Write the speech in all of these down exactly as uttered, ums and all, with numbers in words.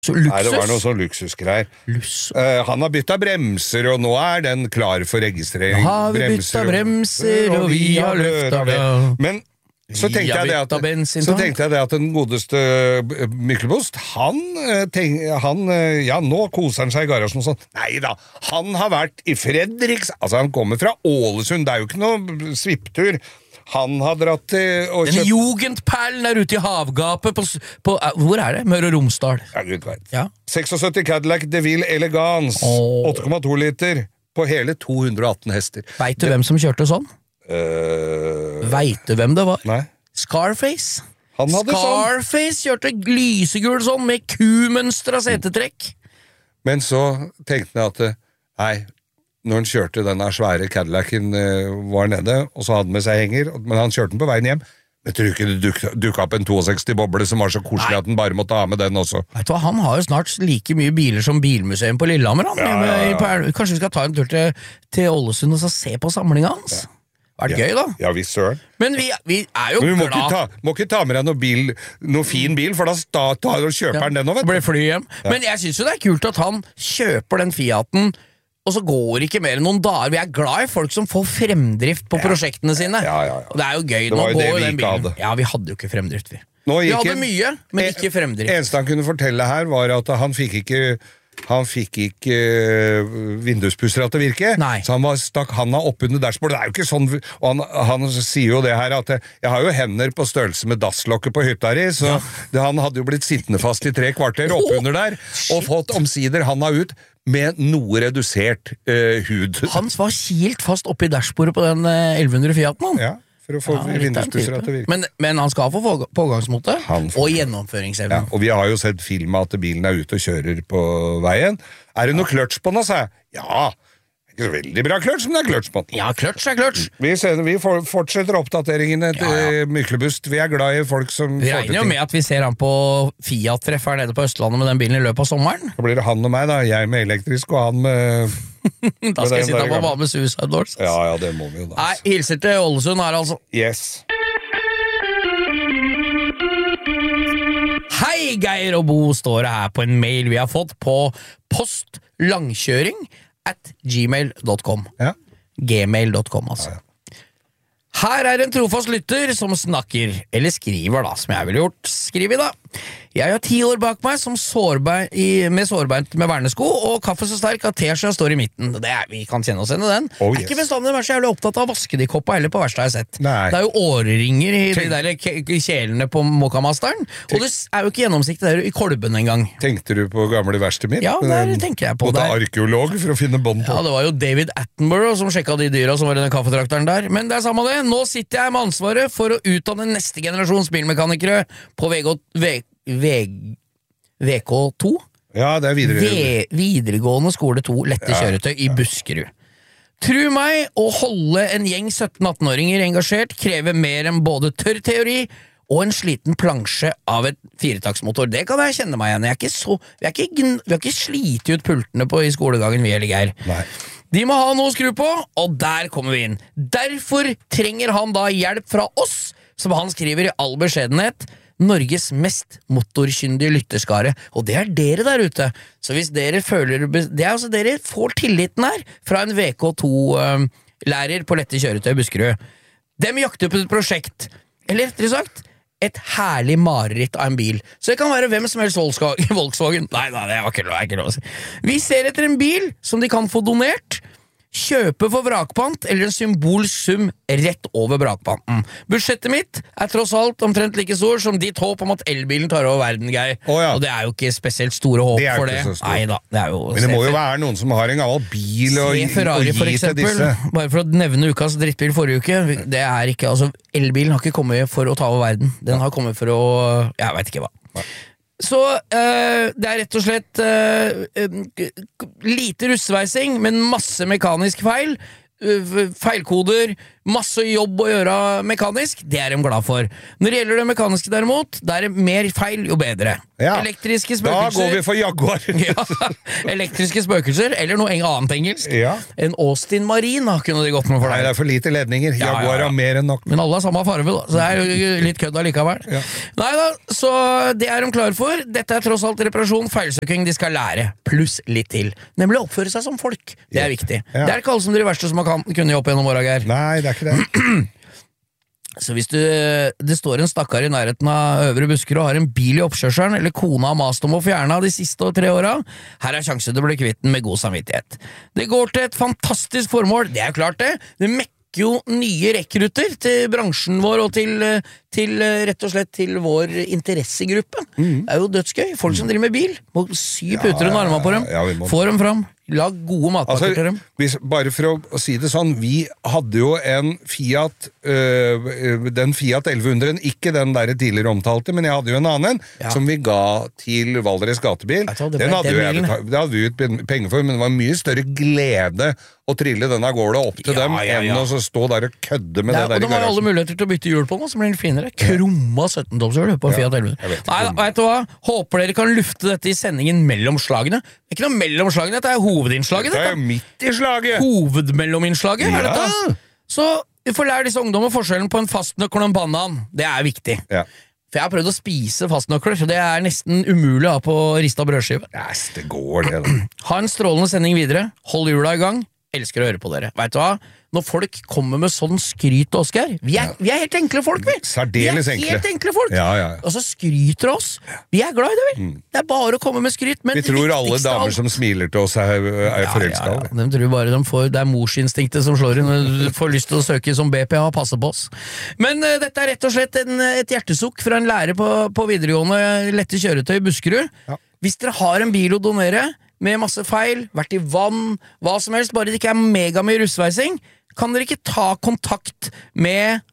Så luksus? Nei, det var noe sånn luksusgreier. Uh, han har byttet bremser, og nå er den klar for registrering. Nå har vi byttet bremser, og vi har løftet det. Men så tenkte, jeg det at, så tenkte jeg det at den godeste Myklebost, han, tenk, han ja, nå koser han seg i garasjen og sånn. Neida, han har vært i Fredriks, altså han kommer fra Ålesund, det er jo ikke noe svipptur. Han har dratt til og Den jugendperlen er ute i havgapet på, på, hvor er det? Møre og Romsdal. Ja, Gud vet. Ja. seksogsytti Cadillac DeVille Elegance, oh. åtte komma to liter, på hele to hundre og atten hester. Vet du det, hvem som kjørte sånn? Uh, Vet du hvem det var? Nei. Scarface. Han hadde Scarface sånn. Kjørte lysegul sånn, med kumønstra setetrekk. Men så tenkte han at, nei, når han kjørte denne svære Cadillacen uh, var nede, og så hadde han med seg henger, men han kjørte den på veien hjem. Men tror du ikke det duk, dukket opp en sekstito boble som var så koselig at han bare måtte ha med den også? Vet du hva, han har jo snart like mye biler som Bilmuseum på Lillehammer. Han, ja, ja, ja. Kanskje vi skal ta en tur til, til Ålesund og så se på samlinga hans? Ja. Er det ja. gøy da? Ja, visst søren. Men vi, vi er jo Men vi må glad. Ikke ta, må ikke ta med deg noe, bil, noe fin bil, for da tar du og kjøper ja. den nå, vet du. Blir fly hjem. Ja. Men jeg synes jo det er kult at han kjøper den Fiaten, og så går ikke mer enn noen dager. Vi er glad i folk som får fremdrift på ja. prosjektene sine. Ja, ja, ja. Og det er jo gøy. Det var Nå jo det går vi den ikke hadde. Ja, vi hadde jo ikke fremdrift, vi. Vi hadde mye, men ikke fremdrift. Eneste han kunne fortelle her var at han fikk ikke han fikk ikke uh, vinduspussere til å virke, Nei. så han var stakk handa opp under dashbordet. Det er jo ikke sånn, og han, han sier jo det her at jeg har jo hender på størrelse med dasslokket på hytta di, så ja. det, han hadde jo blitt sittende fast i tre kvarter opp under der, oh, og fått omsider handa ut med noe redusert uh, hud. Hans var kilt fast oppi dashbordet på den uh, elleve hundre Fiaten, han. Ja. For å få ja, vinduspussere til å virke. Men, men han skal få pågangsmote og gjennomføringsevne. Ja, og vi har jo sett film at bilen er ute og kjører på veien. Er det noe kløtsj på den, sa jeg? Ja, ikke så veldig bra kløtsj, men det er kløtsj på den. Ja, kløtsj er kløtsj. Vi, ser, vi fortsetter oppdateringene til ja, ja. Myklebust. Vi er glad i folk som vi regner jo med at vi ser han på Fiat-treff her nede på Østlandet med den bilen i løpet av sommeren. Da blir det han og meg da, jeg med elektrisk og han med... Da skal jeg sitte på hva med Suicide Doors. Ja, ja, det må vi jo da. Nei, hilser til Ålesund her altså. Yes. Hei, Geir og Bo, står det her på en mail vi har fått på postlangkjøring at gmail dot com. Ja. Gmail dot com, altså. Ja, ja. Her er en trofast lytter som snakker, eller skriver da, som jeg ville gjort. Skriv i da. Jeg har ti år bak meg som sårbein, i, med sårbeint med vernesko, og kaffe så sterk at teskjea står i midten. Det er, vi kan kjenne oss igjen i den. Oh, yes. Jeg er ikke bestandig vært så jævlig opptatt av å vaske de koppa heller på verste jeg har sett. Nei. Det er jo årringer i Tenk... de der kjelene på Mokamasteren, Tenk... og det er jo ikke gjennomsiktig der i kolben en gang. Tenkte du på gamle verste mitt? Ja, der tenker jeg på det. Måtte arkeolog for å finne bånd på. Ja, det var jo David Attenborough som sjekka de dyra som var i den kaffetrakteren der. Men det er samme det. Nå sitter jeg med ansvaret for å utdanne neste generasjons bilmekanikere på V K to. Ja, det er videre... v videregående skole to, lette ja, kjøretøy i Buskerud. Tru meg, å holde en gjeng sytten-atten-åringer engasjert krever mer enn både tørr teori og en sliten plansje av et firetaktsmotor. Det kan jeg kjenne meg igjen. Jeg er ikke så, vi har ikke, vi har ikke slitet ut pultene på i skolegangen, vi eller Geir. Nei. De må ha noe å skru på, og der kommer vi inn. Derfor trenger han da hjelp fra oss, som han skriver i all beskjedenhet, Norges mest motorkyndige lytterskare, og det er dere der ute. Så hvis dere føler, det er altså dere får tilliten her fra en V K to-lærer på lette kjøretøy i Buskerud. Dem jakter på et prosjekt, eller rettere sagt, et herlig mareritt av en bil. Så det kan være hvem som helst Volkswagen. Nei, nei, det var ikke lov, ikke lov å si. Vi ser etter en bil som de kan få donert, kjøpe for vrakpant eller en symbolsk sum rett over vrakpanten. Budsjettet mitt er tross alt omtrent like stor som ditt håp om at elbilen tar over verden, Geir. Oh, ja. Og det er jo ikke spesielt store håp det for det. Neida, det er jo Men det må jo være noen som har en gammel bil og, Se Ferrari, og gi til disse. Bare for å nevne ukas drittbil forrige uke, det er ikke, altså, elbilen har ikke kommet for å ta over verden. Den har kommet for å, jeg vet ikke hva. Nei. Så uh, det er rett og slett uh, uh, lite russveising, men masse mekanisk feil, uh, feilkoder, masse jobb å gjøre mekanisk, det er de glad for. Når det gjelder det mekaniske derimot, da er det mer feil jo bedre. Ja. Elektriske spøkelser. Da går vi for Jaguar. Ja, elektriske spøkelser, eller noe annet engelsk. Ja. En Austin Marine da, kunne de gått med for deg. Nei, det er for lite ledninger. Jaguar ja, ja, ja. har mer enn nok. Men alle har samme farve, da, så det er jo litt kødd allikevel. Ja. Nei da, så det er de klar for. Dette er tross alt reparasjon, feilsøking de skal lære, pluss litt til. Nemlig oppføre seg som folk. Det er viktig. Ja. Det er ikke alle som de verste som man kan kunne opp gjennom åra, Geir. Nei, det er ikke det. Så hvis du, det står en stakkar i nærheten av Øvre Buskerud og har en bil i oppkjørselen, eller kona har mast om å fjerne de siste tre åra, her er sjanse til å bli kvitt den med god samvittighet. Det går til et fantastisk formål, det er klart det. Det mekker jo nye rekrutter til bransjen vår og til, til rett og slett til vår interessegruppe. Mm. Det er jo dødsgøy. Folk som driver med bil, må sy puter under armene på dem, ja, ja, må... få dem fram. Lag gode matpakker altså, til dem. Hvis, bare for å si det sånn, vi hadde jo en Fiat, øh, den Fiat elleve hundre, ikke den der tidligere omtalte, men jeg hadde jo en annen, ja. som vi ga til Valdres gatebil. Den hadde, den jeg, det hadde vi jo penger for, men det var mye større glede å trille den av gårde opp til ja, dem, ja, ja. enn å stå der og kødde med ja, det der i garasjen. Og de har alle muligheter til å bytte hjul på nå, som blir finere. Krumma sytten-tomshjul på Fiat elleve hundre. Nei, vet du hva? Håper dere kan lufte dette i sendingen mellom slagene. Det er ikke noe mellom slagene, dette er hovedinnslaget. Dette er jo midt i slaget. Hovedmellominnslaget er dette. Ja. Så vi får lære disse ungdommer forskjellen på en fastnøkkel og en banan. Det er viktig. Ja. For jeg har prøvd å spise fastnøkler, så det er nesten umulig å ha på rista brødskive. Yes, det går det da. Ha en strålende sending videre. Hold jula i gang. Elsker å høre på dere. Vet du hva? Når folk kommer med sånn skryt, Oskar, vi, ja. vi er helt enkle folk, vi. Særdeles enkle. Vi er helt enkle folk. Ja, ja, ja. Og så skryter oss. Vi er glad i det, vel. Mm. Det er bare å komme med skryt. Men vi tror alle damer alt... som smiler til oss er, er ja, forelsket. Ja, ja. De tror bare de får, det er morsinstinktet som slår inn. Du får lyst til å søke som B P A og passe på oss. Men uh, dette er rett og slett en, et hjertesukk fra en lærer på, på videregående lette kjøretøy i Buskerud. Ja. Hvis dere har en bil å donere, med masse feil, vært i vann, hva som helst, bare det ikke er megamye russveising, kan dere ikke ta kontakt med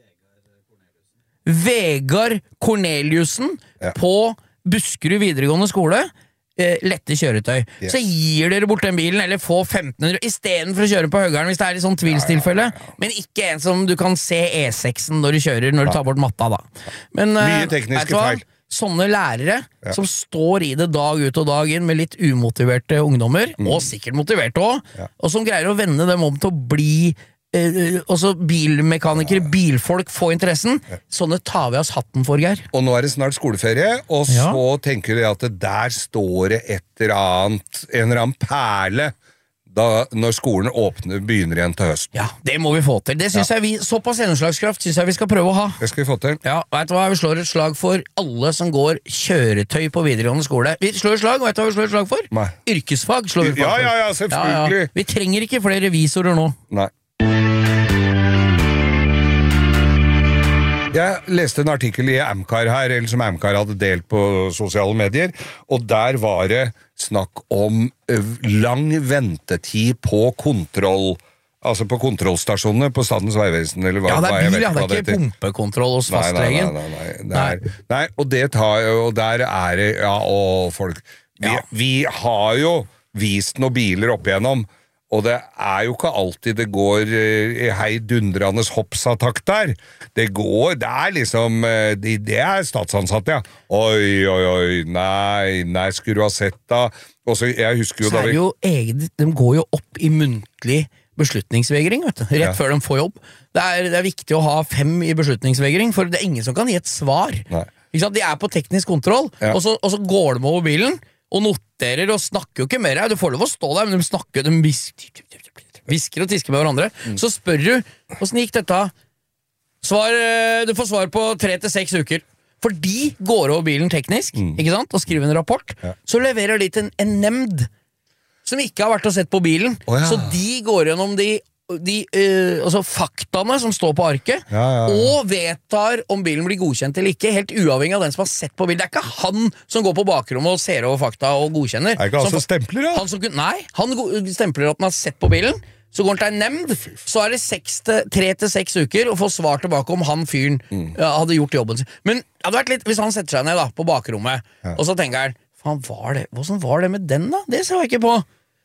Vegard Corneliusen ja. på Buskerud videregående skole, eh, lette kjøretøy. Yes. Så gir dere bort den bilen, eller få femten hundre, i stedet for å kjøre på høggeren, hvis det er i sånn tvilstilfelle, ja, ja, ja. Men ikke en som du kan se E seksen når du kjører, når du tar bort matta da. Men, mye tekniske feil. Sånne lærere ja. som står i det dag ut og dag inn med litt umotiverte ungdommer, mm. og sikkert motiverte også, ja. og som greier å vende dem om til å bli eh, også bilmekanikere, ja. bilfolk, få interessen. Ja. Sånne tar vi oss hatten for, Geir. Og nå er det snart skoleferie, og så ja. tenker vi at det der står det et eller annet, en eller annen perle, da, når skolen åpner, begynner igjen til høsten. Ja, det må vi få til. Det synes ja. jeg vi, såpass gjennomslagskraft synes jeg vi skal prøve å ha. Det skal vi få til. Ja, vet du hva, vi slår et slag for alle som går kjøretøy på videregående skole. Vi slår et slag, vet du hva vi slår et slag for? Nei. Yrkesfag slår vi for. Ja, ja, ja, selvfølgelig. Ja, ja. Vi trenger ikke flere revisorer nå. Nei. Jeg leste en artikkel i Amcar her, eller som Amcar hadde delt på sosiale medier, og der var det snakk om lang ventetid på kontroll, altså på kontrollstasjonene på Statens Vegvesen, eller hva, ja, det er bil, hva jeg vet, ja, det er ikke pumpekontroll hos fastlegen. Nei, nei, nei, nei, nei. nei. nei og det tar jo, og der er det, ja, og folk, vi, ja. vi har jo vist noen biler opp igjennom, og det er jo ikke alltid det går i heidundrende hoppsattakt der. Det går, det er liksom, det, det er statsansatte, ja. Oi, oi, oi, nei, nei, skulle du ha sett da. Og så, jeg husker jo så da vi... er det jo egen, de går jo opp i muntlig beslutningsvegring, vet du, rett ja. før de får jobb. Det er, det er viktig å ha fem i beslutningsvegring, for det er ingen som kan gi et svar. Nei. Ikke sant? De er på teknisk kontroll, ja. og, så, og så går de over bilen, og noterer og snakker jo ikke mer. Du får lov å stå der, men de snakker, de visker og tisker med hverandre. Mm. Så spør du, hvordan gikk dette? Svar, du får svar på tre til seks uker. For de går over bilen teknisk, mm. ikke sant? Og skriver en rapport. Ja. Så leverer de til en, en nemnd som ikke har vært og sett på bilen. Oh, ja. Så de går gjennom de de uh, altså faktaene som står på arket, ja, ja, ja. og vedtar om bilen blir godkjent eller ikke, helt uavhengig av den som har sett på bilen. Det er ikke han som går på bakrommet og ser over fakta og godkjenner. Er ikke han som stempler, da? Han som, nei, han stempler at han har sett på bilen. Så går han til en nemnd, så er det seks til, tre til seks uker å få svar tilbake om han fyren mm. uh, hadde gjort jobben sin. Men det hadde vært litt, hvis han setter seg ned da, på bakrommet, ja. og så tenker han, faen, var det, hvordan var det med den da? Det ser jeg ikke på.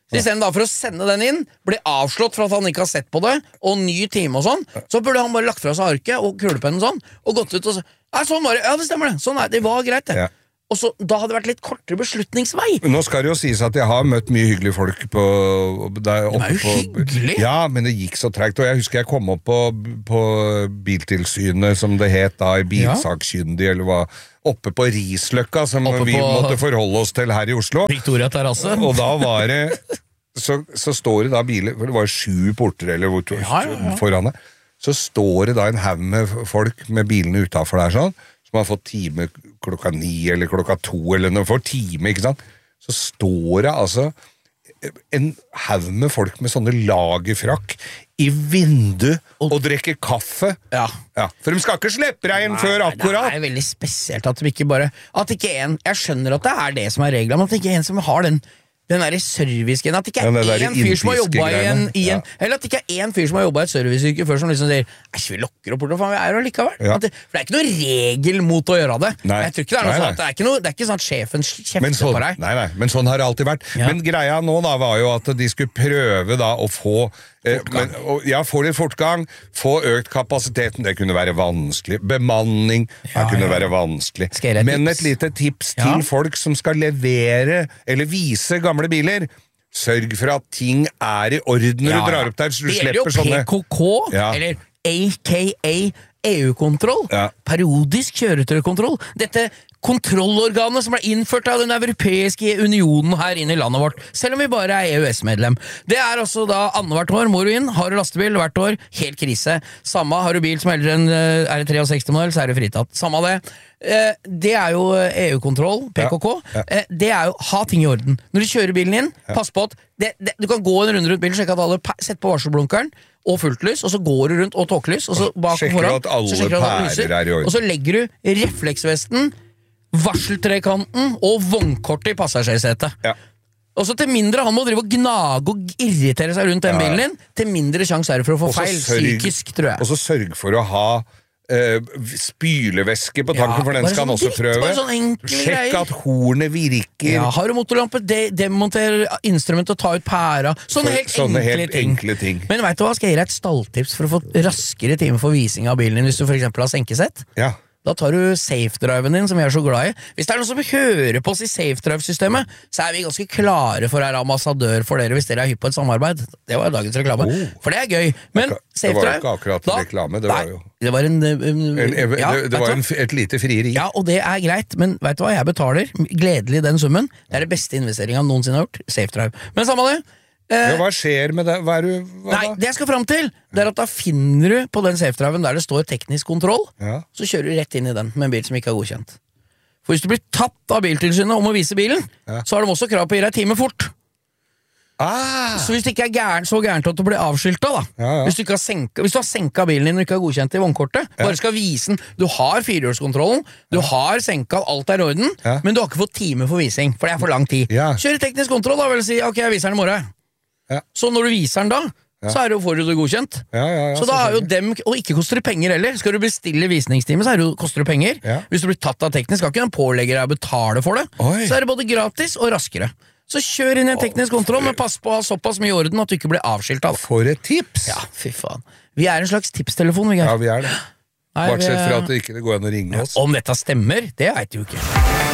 Så i stedet da for å sende den inn, bli avslått for at han ikke har sett på det, og ny time og sånn, så burde han bare lagt fra seg arket og kulepennen sånn, og gått ut og så, nei, sånn var det, ja det stemmer det, sånn er det, det var greit det. Ja. Og så, da hadde det vært litt kortere beslutningsvei. Nå skal det jo sies at jeg har møtt mye hyggelige folk på... Der oppe det er jo hyggelig. På, ja, men det gikk så tregt, og jeg husker jeg kom opp på, på Biltilsynet, som det het da, i bilsakskyndig, eller hva, oppe på Risløkka, som oppe vi på... måtte forholde oss til her i Oslo. Victoria Terrasse. Og da var det... Så, så står det da biler, for det var sju porter, eller hvor, ja, ja, ja. foran det, så står det da en haug med folk med bilene utenfor der sånn, som har fått time klokka ni eller klokka to, eller noe for time, ikke sant? Så står det altså en haug med folk med sånne lagerfrakk i vindu og, og drikker kaffe. Ja. Ja. For de skal ikke slippe deg inn før akkurat. Det er veldig spesielt at de ikke bare, at ikke en, jeg skjønner at det er det som er regler, men at det ikke er en som har den den der servicegreien, at det ikke er ja, en fyr som har jobbet i en, i en ja. Eller at det ikke er en fyr som har jobbet i et serviceyrke før som liksom sier, æsj, vi lokker opp bort, faen, vi er jo likevel. Ja. Det, for det er ikke noe regel mot å gjøre det. Nei. Jeg tror ikke det er noe nei, sånn at det er ikke, noe, det er ikke sånn at sjefen kjefter sånn, på deg. Nei, nei, men sånn har det alltid vært. Ja. Men greia nå da var jo at de skulle prøve da å få eh, men, og, ja, få litt fortgang, få økt kapasiteten, det kunne være vanskelig. Bemanning, det ja, kunne ja. være vanskelig. Men et lite tips ja. til folk som skal levere eller vise gamle biler. Sørg for at ting er i orden når ja, du drar opp der, så du slipper sånne... Det er jo P K K, ja. eller A K A E U-kontroll, ja. periodisk kjøretøykontroll. Dette kontrollorganet som ble innført av den europeiske unionen her inne i landet vårt, selv om vi bare er E U S-medlem. Det er altså da annethvert år, må du inn, har du lastebil hvert år, helt krise. Samme har du bil som er eldre enn er det sekstitre-modell, så er det fritatt. Samme det. Det er jo E U-kontroll, P K K. Ja, ja. Det er jo ha ting i orden. Når du kjører bilen inn, ja. pass på at det, det, du kan gå en runde rundt bilen, sjekke at alle setter på varselblunkeren og fullt lys, og så går du rundt og tåkelys, og så bak og foran, at alle så pærer er i orden. Og så legger du refleksvesten, varseltrekanten og vognkortet i passasjersetet. Ja. Og så til mindre han må drive og gnage og irritere seg rundt den ja. bilen din, til mindre sjanse er det for å få feil, sørg, psykisk, tror jeg. Og så sørg for å ha Uh, spylevæske på tanken, ja, for den skal han også prøve. Sånn Sjekk at hornet virker. Ja, har du motorlampe, de demonter instrument og ta ut pæra. Sånne, helt, sånne enkle, helt ting. enkle ting. Men vet du hva, skal jeg gi deg et stalltips for å få raskere time for vising av bilen din hvis du for eksempel har senkesett? Ja. Da tar du safe-driven din, som vi er så glad i. Hvis det er noen som hører på oss i safe-drive-systemet, så er vi ganske klare for å være ambassadør for dere hvis dere er hypp på et samarbeid. Det var dagens reklame. Oh. For det er gøy. Men safe-drive... Det var ikke akkurat da, reklame, det nei, var jo... Det var, en, en, en, en, ja, det, det var en, et lite frieri. Ja, og det er greit, men vet du hva, jeg betaler gledelig den summen. Det er det beste investeringen noensinne har gjort. Safe-drive. Men samme det. Ja, hva skjer med det? Hva er du, hva Nei, det jeg skal frem til, det er at da finner du på den safe-driven der det står teknisk kontroll, ja. så kjører du rett inn i den med en bil som ikke er godkjent. For hvis du blir tatt av biltilsynet om å vise bilen, ja. så har de også krav på å gi deg time fort. Ah. Så hvis det ikke er gæren, så gærent at du blir avskiltet da, ja, ja. Hvis, du ikke har senka, hvis du har senket bilen din og ikke har godkjent i vognkortet, ja. bare skal vise den, du har firehjulskontrollen, du ja. har senket, alt er i orden, ja. men du har ikke fått time for vising, for det er for lang tid. Ja. Kjør i teknisk kontroll da, vil si, ok, jeg viser den i morgen. Ja. Så når du viser den da, ja. så er det jo forut og godkjent. Ja, ja, ja, så da er jo dem, og ikke koster det penger heller. Skal du bestille visningstime, så er det jo, koster det penger. Ja. Hvis du blir tatt av teknisk, skal ikke den pålegge deg å betale for det. Oi. Så er det både gratis og raskere. Så kjør inn i en teknisk kontroll, men pass på å ha såpass mye i orden at du ikke blir avskilt av. For et tips! Ja, fy faen. Vi er en slags tipstelefon, vi, ja, vi er det. Bortsett fra at det ikke går an å ringe oss. Om dette stemmer, det vet du ikke.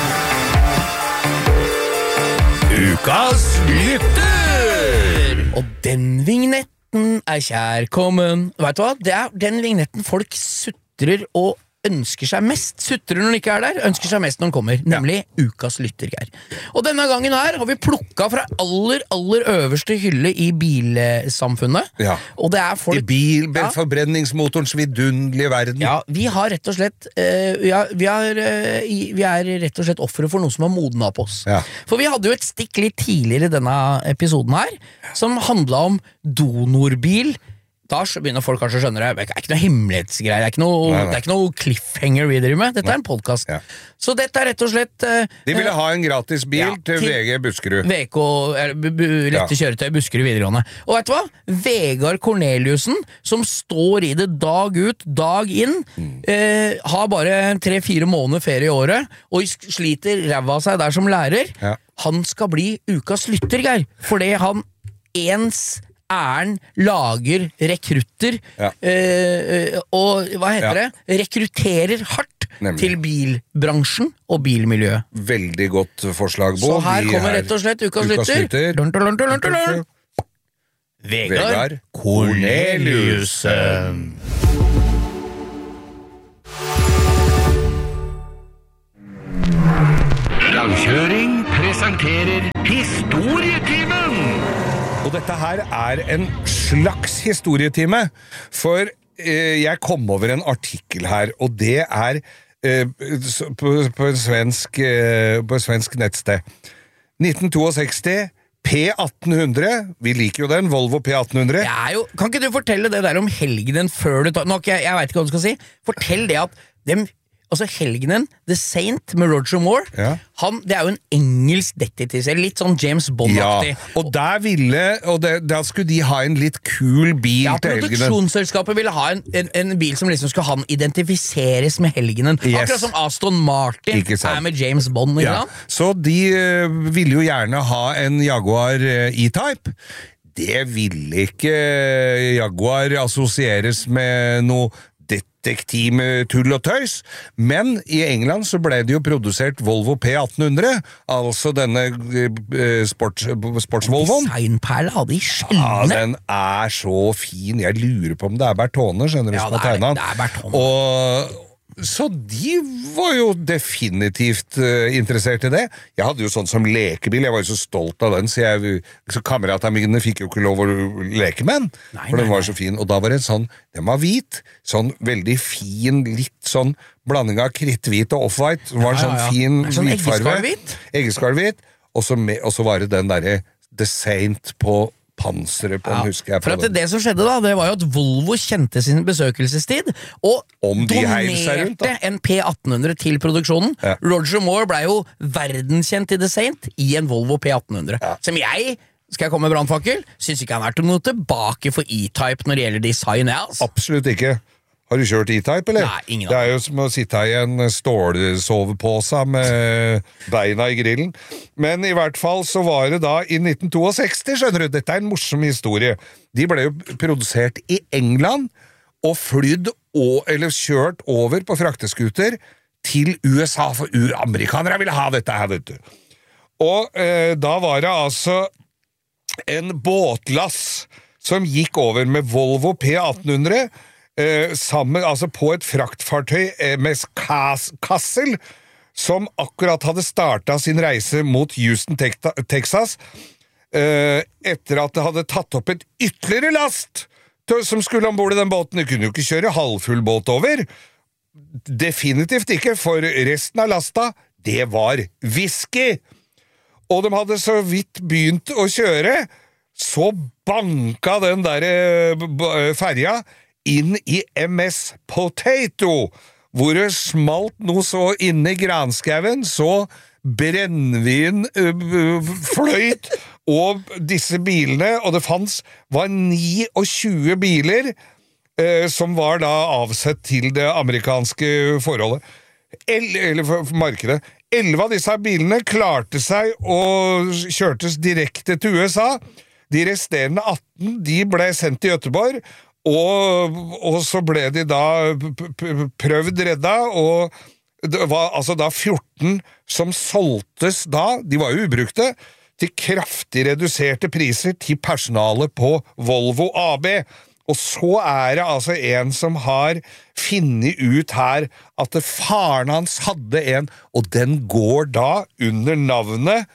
Ukas lytter! Og den vignetten er kjærkommen. Vet du hva? Det er den vignetten folk sutrer og ønsker seg mest. Sutrer når den ikke er der, ønsker seg mest når den kommer. Nemlig ja. Ukas lytter, Geir. Og denne gangen her har vi plukket fra aller, aller øverste hylle i bilsamfunnet. Ja. Og det er folk... I bil, ja. forbrenningsmotorens vidunderlige verden. Ja, vi har rett og slett uh, vi, har, vi, har, uh, vi er rett og slett offere for noe som har modnet på oss. Ja. For vi hadde jo et stikk litt tidligere i denne episoden her, som handlet om donorbil da begynner folk kanskje å skjønne det. Det er ikke noe hemmelighetsgreier, det er ikke noe, nei, nei. Det er ikke noe cliffhanger vi driver med. Dette nei. Er en podcast. Ja. Så dette er rett og slett uh, de ville ha en gratis bil ja, til, til V G Buskerud. V K, lette ja. Kjøretøy Buskerud videregående. Og vet du hva? Vegard Corneliusen, som står i det dag ut, dag inn, mm. uh, har bare tre-fire måneder ferie i året, og sliter ræva av seg der som lærer. Ja. Han skal bli ukas lytter, Geir, fordi han ens æren lager rekrutter ja. øh, og hva heter ja. Det? Rekrutterer hardt nemlig. Til bilbransjen og bilmiljøet. Veldig godt forslag, Bo. Så her kommer rett og slett ukas, ukas lytter. Lunter, lunter, lunter, lunter. Vegard Corneliusen. Langkjøring presenterer Historietimen! Og dette her er en slags historietime, for eh, jeg kom over en artikkel her, og det er eh, på, på, en svensk, eh, på et svensk nettsted. nitten sekstito, P atten hundre, vi liker jo den, Volvo P atten hundre. Jo, kan ikke du fortelle det der om helgenen før du tar... Nå, jeg, jeg vet ikke hva du skal si. Fortell det at dem... Altså helgenen, The Saint med Roger Moore, ja. Han, det er jo en engelsk detektivserie, litt sånn James Bond-aktig. Ja, og der ville, og det, der skulle de ha en litt kul bil ja, til helgenen. Produksjonsselskapet ville ha en, en, en bil som liksom skulle han identifiseres med helgenen. Yes. Akkurat som Aston Martin er med James Bond. Ja. Så de uh, ville jo gjerne ha en Jaguar uh, E-Type. Det ville ikke Jaguar assosieres med noe detektiv med tull og tøys, men i England så ble det jo produsert Volvo P atten hundre, altså denne uh, sports, sports-Volvoen. Designperla av de skjellene. Ja, den er så fin. Jeg lurer på om det er Bertone, skjønner du, ja, som har tegnet. Ja, det er Bertone. Og så de var jo definitivt uh, interessert i det. Jeg hadde jo sånn som lekebil, jeg var jo så stolt av den, så, jeg, så kameratene mine fikk jo ikke lov å leke med den, nei, for den var nei, så fin. Og da var det sånn, den var hvit, sånn veldig fin, litt sånn blanding av kritthvit og off-white, som var en sånn ja, ja. Fin sånn hvitfarve. Eggeskarhvit. Og så, med, og så var det den derre The Saint på panseret på, ja, husker jeg på for at det, det som skjedde da, det var jo at Volvo kjente sin besøkelsestid og donerte rundt, en P atten hundre til produksjonen. Ja. Roger Moore ble jo verdenskjent i The Saint i en Volvo P atten hundre, ja. Som jeg, skal jeg komme med brandfakkel, synes ikke han er til noe tilbake for E-Type når det gjelder design. Altså. Absolutt ikke. Har du kjørt E-Type, eller? Nei, ingen det er jo som å sitte i en stålsovepåse med beina i grillen. Men i hvert fall så var det da i nitten sekstito, skjønner du, dette er en morsom historie. De ble jo produsert i England og flydd og, eller kjørt over på frakteskuter til U S A, for amerikanere ville ha dette her, vet du. Og eh, da var det altså en båtlass som gikk over med Volvo P atten hundre, Uh, sammen, altså på et fraktfartøy uh, med Kassel, som akkurat hadde startet sin reise mot Houston, Texas, uh, etter at det hadde tatt opp et ytterligere last til, som skulle ombord i den båten. De kunne jo ikke kjøre halvfull båt over. Definitivt ikke, for resten av lasta, det var whisky. Og de hadde så vidt begynt å kjøre, så banka den der uh, ferja inn i M S Potato, hvor det smalt noe så inne i granskauen, så brennvin uh, fløyt, og disse bilene, og det fanns, var tjueni biler, uh, som var da avsett til det amerikanske forholdet, El, eller for, for markedet. Elleve av disse bilene klarte seg og kjørtes direkte til U S A. De resterende atten, de ble sendt til Göteborg, Og, og så ble de da prøvd redda, og det var altså da fjorten som solgtes da, de var jo ubrukte, til kraftig reduserte priser til personalet på Volvo A B. Og så er det altså en som har finnet ut her at faren hans hadde en, og den går da under navnet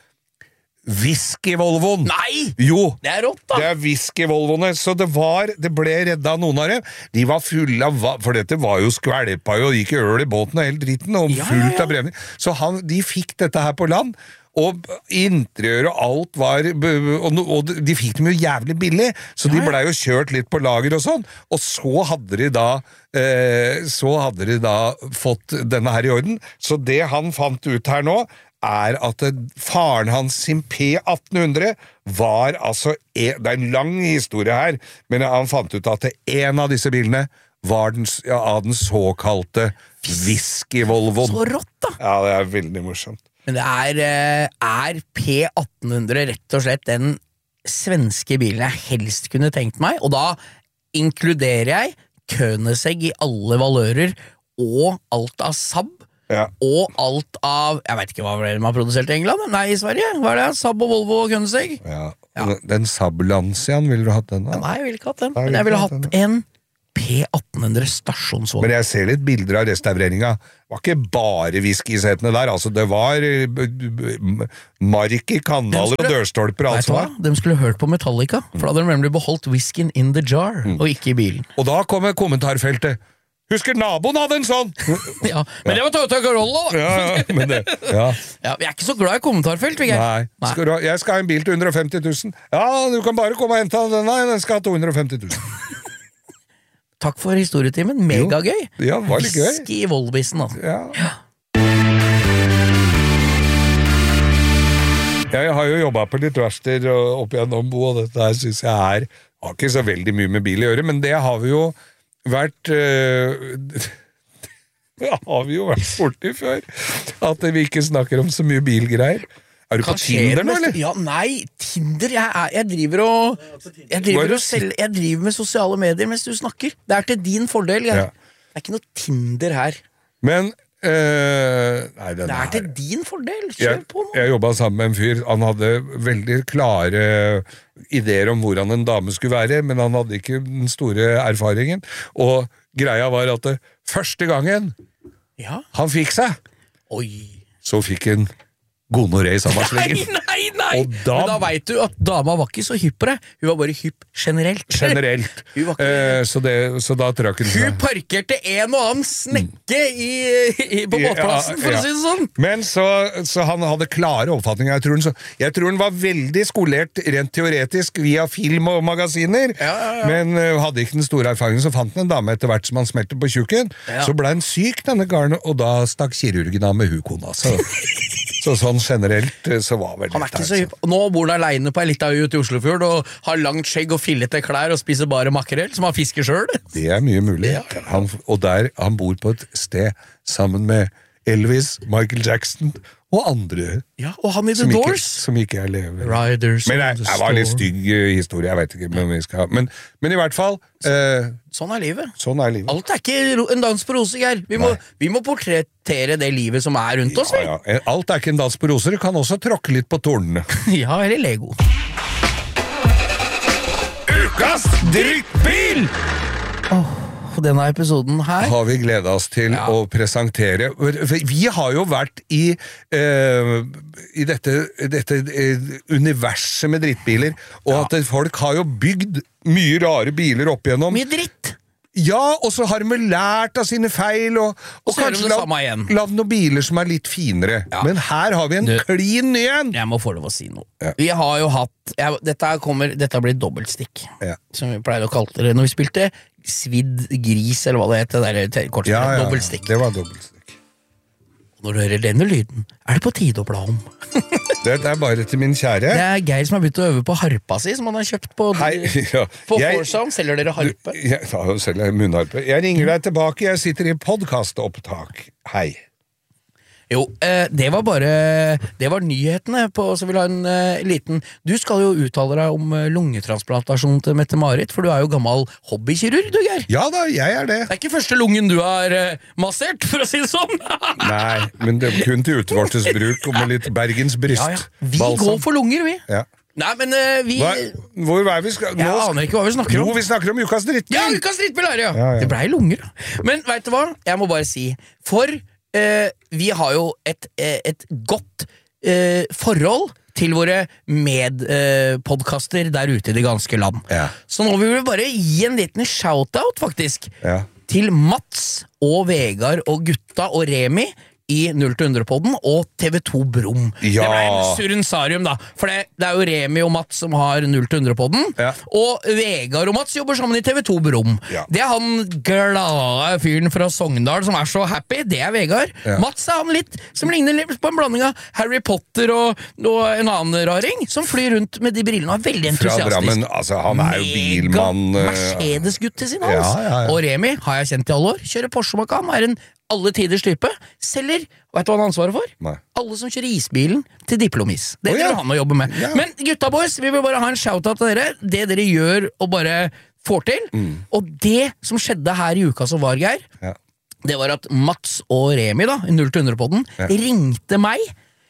Whisky-Volvoen. Nei! Jo, det er rått da. Det er Whisky-Volvoene, så det var, det ble redda noen av dem. De var fulle av, for dette var jo skvelpa jo, og gikk øl i båten og hele dritten, og fullt ja, ja, ja. av brevning. Så han, de fikk dette her på land, og interiør og alt var, og, og de fikk dem jo jævlig billig, så de ble jo kjørt litt på lager og sånn, og så hadde de da eh, så hadde de da fått denne her i orden, så det han fant ut her nå, er at faren hans sin P atten hundre var altså, det er en lang historie her, men han fant ut at en av disse bilene var den, ja, av den såkalte Whisky-Volvoen. Så rått da! Ja, det er veldig morsomt. Men det er, er P atten hundre rett og slett den svenske bilen jeg helst kunne tenkt meg, og da inkluderer jeg Koenigsegg i alle valører, og alt av Saab, ja. Og alt av, jeg vet ikke hva de har produsert i England, nei i Sverige, hva er det? Saab og Volvo og Koenigsegg? Ja, ja. Den Saab Lanciaen, ville du hatt den da? Nei, jeg ville ikke hatt den, men jeg ville hatt en P atten hundre stasjonsvogn. Men jeg ser litt bilder av restaureringa. Det var ikke bare whiskysetene der, altså det var mark i kanaler og dørstolper og alt sånt der. De skulle hørt på Metallica, for da hadde de nemlig beholdt whiskyen in the jar, mm. og ikke i bilen. Og da kommer kommentarfeltet. Husker naboen hadde en sånn! Ja, men det var Toyota Corolla da! Ja, ja, men det, ja. Ja, vi er ikke så glad i kommentarfelt, vi. Nei, Nei. Skal du, jeg skal ha en bil til hundre og femti tusen. Ja, du kan bare komme og hente den. Nei, den skal ha to hundre og femti tusen. Takk for historietimen, megagøy. Ja, det var litt gøy. Whisky i Volvisen, altså. Ja. Ja. Jeg har jo jobbet på litt verster opp igjennom Bo, og dette her synes jeg er, har ikke så veldig mye med bil å gjøre, men det har vi jo vært, uh, det har vi jo vært borti før, at vi ikke snakker om så mye bilgreier. Er du på Tinder nå, eller? Ja, nei, Tinder, jeg, er, jeg driver og jeg driver, og selv, jeg driver med sosiale medier mens du snakker. Det er til din fordel, jeg. Ja. Det er ikke noe Tinder her. Men, øh, nei, den det er her. til din fordel, kjør jeg, på nå. Jeg jobbet sammen med en fyr, han hadde veldig klare ideer om hvordan en dame skulle være, men han hadde ikke den store erfaringen, og greia var at det, første gangen ja. Han fikk seg, Oi. Så fikk han gonoré i samme slengen. Nei, nei, nei! Da, men da vet du at dama var ikke så hypp på det. Hun var bare hypp generelt. Generelt. Ikke... Eh, så, det, så da trakk hun seg. Hun parkerte en og annen snekke i, i, på båtplassen, for ja, ja. Å si det sånn. Men så, så han hadde klare oppfatninger. Jeg tror, han, så, jeg tror han var veldig skolert rent teoretisk via film og magasiner, ja, ja, ja. men uh, hadde ikke den store erfaringen. Så fant han en dame etter hvert som han smelte på tjukken. Ja. Så ble han syk, denne garnet, og da stakk kirurgen av med hukona. Så Så sånn generelt så var vel han er ikke så hypp. Nå bor han alene på ei lita øy ute i Oslofjord og har langt skjegg og fillete klær og spiser bare makrell, som han fisker sjøl. Det er mye mulig. Han, og der han bor på et sted sammen med Elvis, Michael Jackson og andre ja, og han i The som Doors ikke, som ikke er levende. Riders men det, det var litt stygg historie, jeg vet ikke men vi skal ha. Men, men i hvert fall eh, sånn er livet. Sånn er livet. Alt er ikke en dans på roser, Geir. Vi, vi må portrettere det livet som er rundt oss. Ja, ja. Alt er ikke en dans på roser, du kan også tråkke litt på tornene. Ja, eller Lego. Ukas drittbil! Åh oh. Denne episoden her har vi gledet oss til ja. Å presentere. Vi har jo vært i, uh, i dette, dette uh, universet med drittbiler, og ja. At folk har jo bygd mye rare biler opp igjennom. Mye dritt! Ja, og så har de lært av sine feil, og, og, og kanskje lagd noen biler som er litt finere. Ja. Men her har vi en klin ny en! Jeg må få lov å si noe. Ja. Vi har jo hatt jeg, Dette kommer, dette blir dobbeltstikk, ja. Som vi pleier å kalle det når vi spilte svidd gris, eller hva det heter. Det der, kortspill, ja, ja, dobbeltstikk. Det var dobbeltstikk. Og når du hører denne lyden, er det på tide å bla om. Det er bare til min kjære. Det er Geir som har begynt å øve på harpa si, som han har kjøpt på Hei, ja. På Forsound. Selger dere harpe? Ja, da selger jeg munnharpe. Jeg ringer deg tilbake, jeg sitter i podcastopptak. Hei. Jo, eh, det var bare det var nyhetene på, så vil ha en eh, liten du skal jo uttale deg om eh, lungetransplantasjon til Mette-Marit, for du er jo gammel hobbykirurg, du, Geir. Ja da, jeg er det. Det er ikke første lungen du har eh, massert, for å si det sånn. Nei, men det er kun til utvortes bruk og med litt Bergens bryst. Ja, ja. Vi Balsam. Går for lunger, vi. Ja. Nei, men uh, vi Hva, Hvor er vi skal... Jeg Nå... aner ikke hva vi snakker om. Jo, vi snakker om ukas drittbil. Ja, ukas drittbil er det, ja. Ja, ja. Det ble lunger. Men vet du hva? Jeg må bare si, for uh, vi har jo et, et godt uh, forhold til våre medpodcaster uh, der ute i det ganske land. Ja. Så nå vil vi bare gi en liten shoutout, faktisk, ja. Til Mats og Vegard og gutta og Remi i null til hundre-podden og T V to Brum. Ja. Det ble en surrensarium da, for det, det er jo Remi og Mats som har null til hundre-podden, ja. og Vegard og Mats jobber sammen i T V to Brum. Ja. Det er han glade fyren fra Sogndal som er så happy, det er Vegard. Ja. Mats er han litt, som ligner litt på en blanding av Harry Potter og, og en annen raring, som flyr rundt med de brillene og er veldig entusiastisk. Fra Drammen, altså han er jo bilmann. Mercedes-gutt til sin hals. Ja, ja, ja. Og Remi har jeg kjent i alle år, kjører Porsche Macan, er en alle tiders type, selger, vet du hva han har ansvaret for? Nei. Alle som kjører isbilen til diplomis. Det oh, ja. er han å jobbe med. Ja. Men gutta boys, vi vil bare ha en shout-out til dere, det dere gjør og bare får til, mm. og det som skjedde her i uka som var, Geir, ja. det var at Mats og Remi da, i null til hundre-podden, ja. ringte meg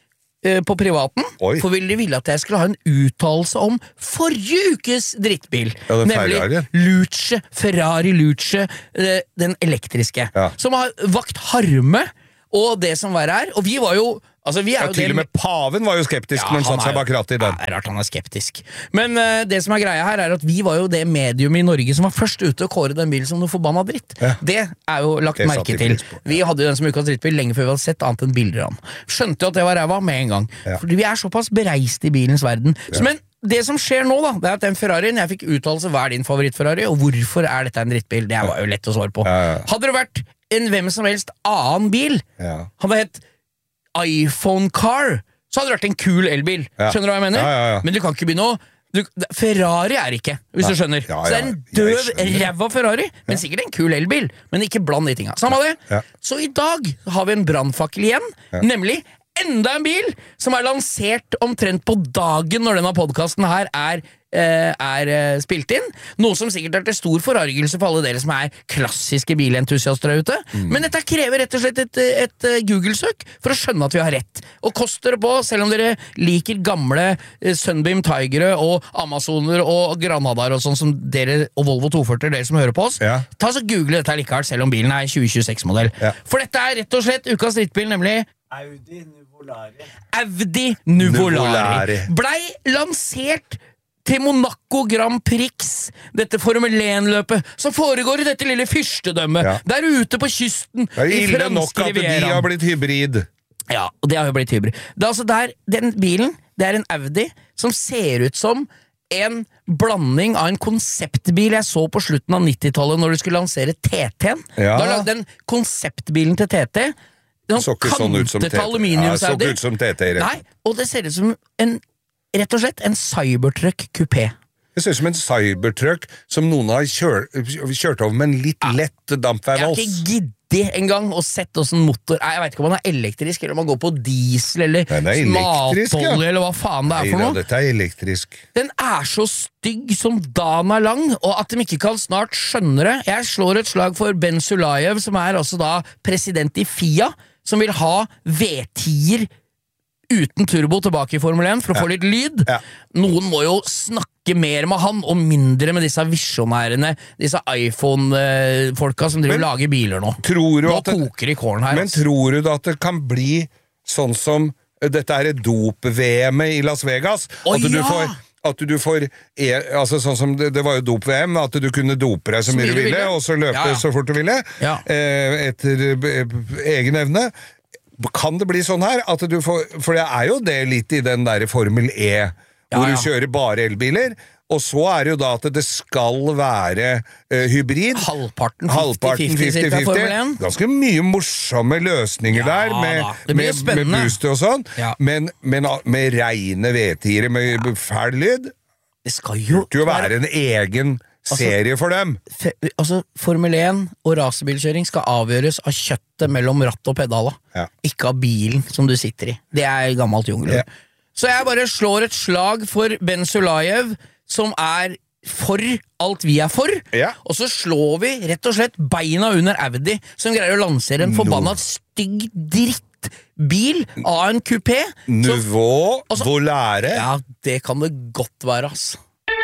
på privaten, Oi. for ville de ville at jeg skulle ha en uttalelse om forrige ukes drittbil, ja, nemlig Ferrari. Luce, Ferrari Luce, den elektriske, ja. som har vakt harme, og det som var her, og vi var jo altså, vi er ja, jo til det, og med paven var jo skeptisk ja, når han satt seg bak rattet i den. Ja, rart han er skeptisk. Men uh, det som er greia her er at vi var jo det medium i Norge som var først ute og kåre den bilen som noe forbanna dritt. Ja. Det er jo lagt merke til. Vi hadde jo den som ukas drittbil lenge før vi hadde sett annet enn bilder av den. Skjønte jo at det var ræva med en gang. Ja. Fordi vi er såpass bereist i bilens verden. Ja. Så, men det som skjer nå da, det er at den Ferrarien, jeg fikk uttalelse hva er din favoritt-Ferrari, og hvorfor er dette en drittbil? Det var jo lett å svare på. Ja, ja. Hadde det vært en hvem som helst annen bil, ja. hadde hett iPhone Car, så hadde det vært en kul elbil. Ja. Skjønner du hva jeg mener? Ja, ja, ja. Men du kan ikke begynne å du, Ferrari er ikke, hvis Nei. du skjønner. Ja, ja. Så det er en døv ræva Ferrari, men sikkert en kul elbil. Men ikke bland de tinga. Samme det. Ja. Så i dag har vi en brannfakkel igjen, ja. nemlig enda en bil som er lansert omtrent på dagen når denne podcasten her er er spilt inn, noe som sikkert er til stor forargelse for alle dere som er klassiske bilentusiaster der ute, mm. men dette krever rett og slett et, et Google-søk for å skjønne at vi har rett, og koster det på, selv om dere liker gamle Sunbeam Tigere og Amazoner og Granadaer og sånn som dere, og Volvo to førti, dere som hører på oss, ja. ta så google dette likevel, selv om bilen er tjue tjueseks-modell, ja. for dette er rett og slett ukas drittbil, nemlig Audi Nuvolari. Audi Nuvolari. Blei lansert til Monaco Grand Prix, dette Formel én-løpet, som foregår i dette lille fyrstedømmet, ja. der ute på kysten. Det er ille nok at de har blitt hybrid. Ja, og det har jo blitt hybrid. Det er altså der, den bilen, det er en Audi som ser ut som en blanding av en konseptbil jeg så på slutten av nittitallet når du skulle lansere T T-en. Ja. Da lagde den konseptbilen til T T, den så ikke sånn ut som T T. Ja, så ikke ut som T T. Nei, og det ser ut som en rett og slett en Cybertruck kupé. Det ser ut som en Cybertruck som noen har kjør, kjørt over med en litt lett dampveivals. Jeg har ikke giddet en gang å sette oss en motor. Nei, jeg vet ikke om den er elektrisk, eller om man går på diesel, eller smaltolje, ja. eller hva faen det er for Nei, noe. Da, dette er elektrisk. Den er så stygg som dagen er lang, og at de ikke kan snart skjønne det. Jeg slår et slag for Ben Sulayev, som er altså da president i F I A, som vil ha V ti-er uten turbo tilbake i Formel én for å ja. få litt lyd. Ja. Noen må jo snakke mer med han, og mindre med disse visjonærene, disse iPhone-folka som driver og lager biler nå. Tror du nå at det, koker i kålen her. Men altså. tror du at det kan bli sånn som dette er dop-V M-et i Las Vegas? Å, at du ja! får at du får, altså sånn som det, det var jo dop-V M, at du kunne dope deg så mye du ville, ville, og så løpe ja, ja. så fort du ville, ja. eh, etter eh, egen evne. Kan det bli sånn her, at du får, for det er jo det litt i den der Formel E, hvor ja, ja. du kjører bare elbiler, og så er det jo da at det skal være uh, hybrid. Halvparten Halvparten femti femti. Ganske mye morsomme løsninger ja, der, med, med, med booster og sånn, ja. men, men med reine V ti-er med ja. fæl lyd. Det skal jo det være en egen serie for dem. Fe, altså, Formel én og racerbilkjøring skal avgjøres av kjøttet mellom ratt og pedala, ja. ikke av bilen som du sitter i. Det er gammelt jungler. Ja. Så jeg bare slår et slag for Ben Sulayev, som er for alt vi er for, ja. og så slår vi rett og slett beina under Audi, som greier å lansere en forbannet stygg drittbil av en kupé. Nivå, volære. Ja, det kan det godt være, ass.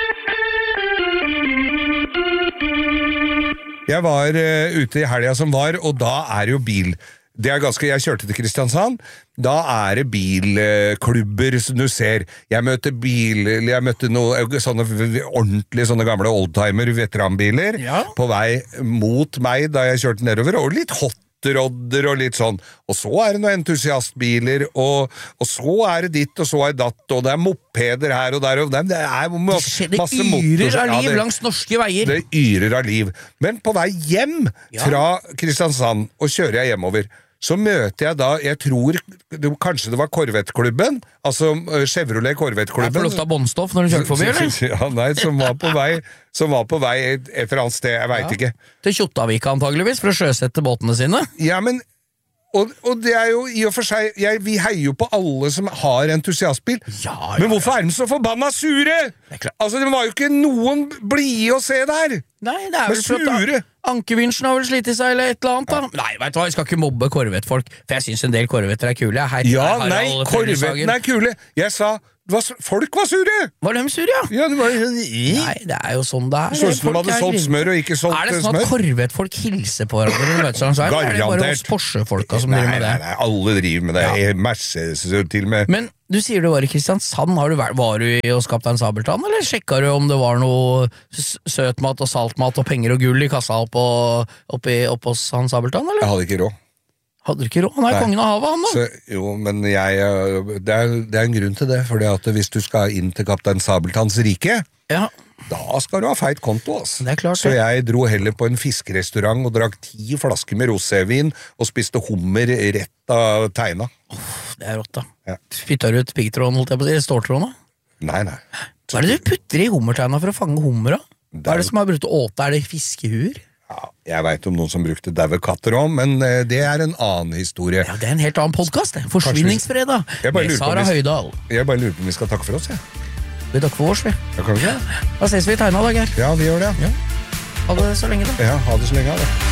Jeg var uh, ute i helga som var, og da er jo bil. Det er ganske, jeg kjørte til Kristiansand, da er det bilklubber som du ser. Jeg møtte bil, jeg møtte noe sånne ordentlige, sånne gamle oldtimer, veteranbiler, ja. på vei mot meg da jeg kjørte nedover, og litt hot hotrodder og litt sånn. Og så er det noen entusiastbiler, og, og så er det ditt, og så er det datt, og det er mopeder her og der, og det er masse, det masse yrer av liv ja, det, langs norske veier. Det yrer av liv. Men på vei hjem ja. fra Kristiansand, og kjører jeg hjemover, så møter jeg da, jeg tror det, kanskje det var Corvette-klubben, altså Chevrolet Corvette-klubben. Jeg får lukta båndstoff når du kjører forbi, eller? Ja, nei, som var på vei, som var på vei et, et eller annet sted, jeg vet ja. ikke. Til Kjottavika antageligvis, for å sjøsette båtene sine. Ja, men Og, og det er jo i og for seg jeg, vi heier jo på alle som har entusiastbil ja, ja, men hvorfor er de så forbanna sure? Altså det var jo ikke noen blide å se der. Nei, det er vel sure. Ankevinsjen har vel slitt i seg eller et eller annet da. Nei, vet du hva, jeg skal ikke mobbe Corvette-folk, for jeg synes en del Corvetter er kule. Her, ja, her, nei, Corvetten er kule. Jeg sa var, folk var sure! Var de sure, ja? Ja, det var Nei, det er jo sånn det er. Sånn som de hadde solgt smør og ikke solgt smør. Er det sånn at Corvette-folk hilser på hverandre når de møter seg? Så er det, er det bare oss Porsche-folka som nei, driver med det? Nei, nei, alle driver med det. Ja. Mercedes til med. Men du sier du var i Kristiansand. Har du vært, var du i hos Kaptein Sabeltann, eller sjekka du om det var noe søtmat og saltmat og penger og gull i kassa oppe, oppe, oppe hos han Sabeltann, eller? Jeg hadde ikke råd. Hadde du ikke råd? Han er Nei. kongen av havet, han da. Så, jo, men jeg, det er, det er en grunn til det, fordi at hvis du skal inn til Kaptein Sabeltanns rike, ja. da skal du ha feit konto, ass. Det er klart, så jeg dro heller på en fiskerestaurant og drakk ti flasker med rosévin og spiste hummer rett av teina. Oh, det er rått da. Ja. Fytter du ut piggtråden, holdt jeg på å si, ståltråden da? Nei, nei. Hva er det du putter i hummerteina for å fange hummer da? Hva er det som har brukt å åte? Er det fiskehuer? Ja, jeg vet om noen som brukte daue katter også, men det er en annen historie. Ja, det er en helt annen podcast, det. Forsvinningsfredag. Med Sara Høydahl. Jeg bare lurer på om vi skal takke for oss, jeg. Vi takker for oss, vi. Ja, kan vi ikke? Da ses vi i tegna dag her. Ja, vi gjør det. Ja. Ha det så lenge da. Ja, ha det så lenge da.